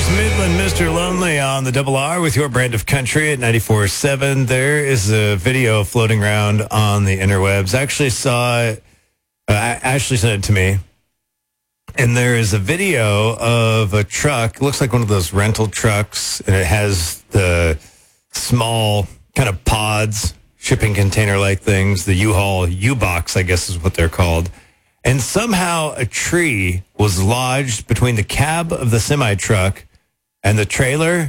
Midland, Mr. Lonely on the Double R with your brand of country at 94.7. There is a video floating around on the interwebs. I actually saw it. Ashley sent it to me. And there is a video of a truck. It looks like one of those rental trucks. And it has the small kind of pods, shipping container-like things. The U-Haul U-Box, I guess is what they're called. And somehow a tree was lodged between the cab of the semi-truck and the trailer,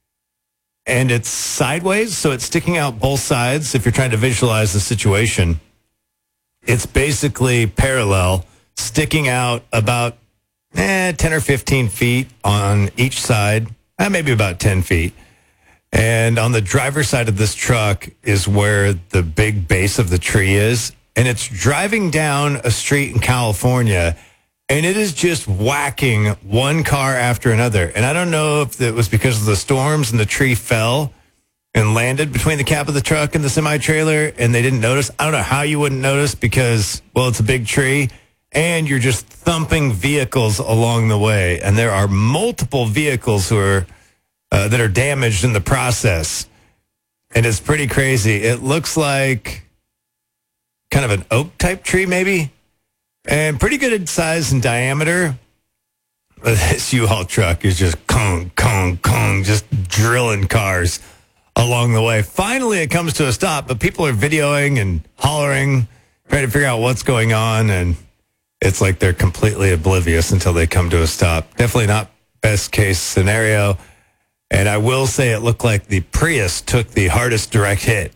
and it's sideways, so it's sticking out both sides. If you're trying to visualize the situation, it's basically parallel, sticking out about 10 or 15 feet on each side, maybe about 10 feet. And on the driver's side of this truck is where the big base of the tree is, and it's driving down a street in California, and it is just whacking one car after another. And I don't know if it was because of the storms and the tree fell and landed between the cab of the truck and the semi-trailer, and they didn't notice. I don't know how you wouldn't notice because, well, it's a big tree, and you're just thumping vehicles along the way. And there are multiple vehicles who are that are damaged in the process. And it's pretty crazy. It looks like kind of an oak-type tree, maybe. And pretty good in size and diameter. But this U-Haul truck is just kong, kong, kong, just drilling cars along the way. Finally, it comes to a stop, but people are videoing and hollering, trying to figure out what's going on. And it's like they're completely oblivious until they come to a stop. Definitely not best case scenario. And I will say it looked like the Prius took the hardest direct hit.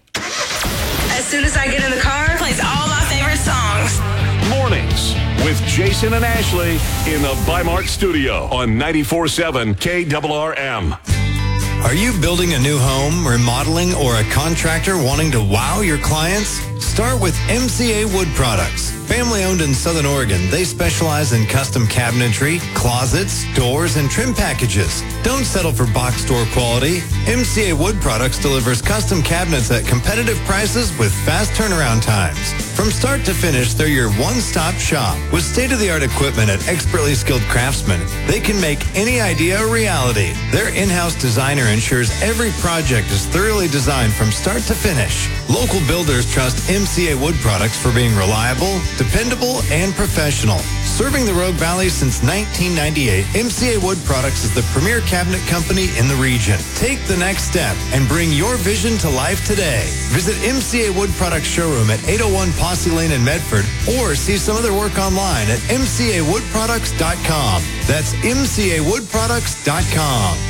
As soon as I get in the car, it plays all my favorite songs. Mornings with Jason and Ashley in the Bi-Mart studio on 94.7 KRRM. Are you building a new home, remodeling, or a contractor wanting to wow your clients? Start with MCA Wood Products. Family owned in Southern Oregon, they specialize in custom cabinetry, closets, doors, and trim packages. Don't settle for box store quality. MCA Wood Products delivers custom cabinets at competitive prices with fast turnaround times. From start to finish, they're your one-stop shop. With state-of-the-art equipment and expertly skilled craftsmen, they can make any idea a reality. Their in-house designer ensures every project is thoroughly designed from start to finish. Local builders trust MCA Wood Products for being reliable, dependable, and professional. Serving the Rogue Valley since 1998, MCA Wood Products is the premier cabinet company in the region. Take the next step and bring your vision to life today. Visit MCA Wood Products showroom at 801 Posse Lane in Medford, or see some of their work online at mcawoodproducts.com. That's mcawoodproducts.com.